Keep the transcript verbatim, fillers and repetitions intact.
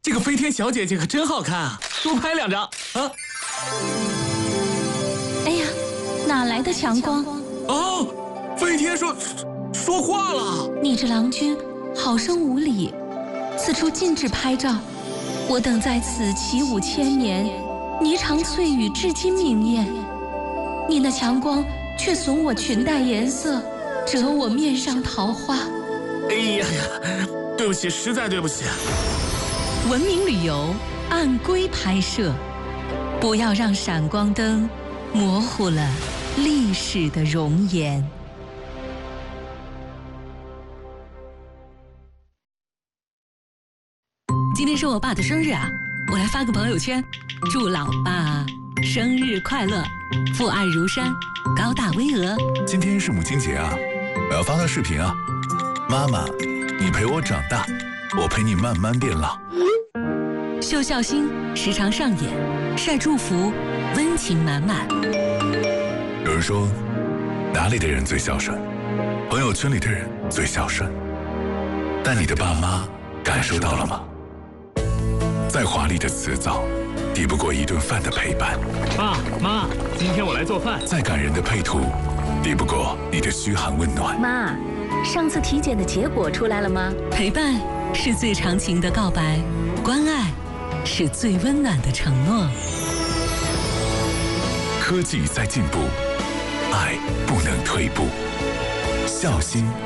这个飞天小姐姐可真好看啊！多拍两张啊！ 哎呀，哪来的强光？ 哦，飞天说说话了。 你这郎君好生无礼，此处禁止拍照。我等在此起舞千年，霓裳翠羽至今明艳。你那强光却损我裙带颜色，折我面上桃花。 哎呀呀，对不起，实在对不起。 文明旅游按规拍摄，不要让闪光灯模糊了历史的容颜。今天是我爸的生日啊，我来发个朋友圈，祝老爸生日快乐，父爱如山，高大巍峨。 今天是母亲节啊，我要发个视频啊。妈妈，你陪我长大，我陪你慢慢变老。 秀孝心时常上演，晒祝福，温情满满。 有人说，哪里的人最孝顺？朋友圈里的人最孝顺。但你的爸妈感受到了吗？再华丽的辞藻，抵不过一顿饭的陪伴。 爸妈，今天我来做饭。 再感人的配图，抵不过你的嘘寒问暖。 妈，上次体检的结果出来了吗？陪伴是最长情的告白，关爱是最温暖的承诺。 科技在进步，爱不能退步。孝心